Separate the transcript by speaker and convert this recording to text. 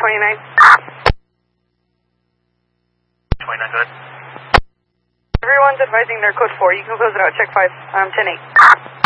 Speaker 1: 29.
Speaker 2: 29, good.
Speaker 1: Everyone's advising their code 4. You can close it out. Check 5. 10-8.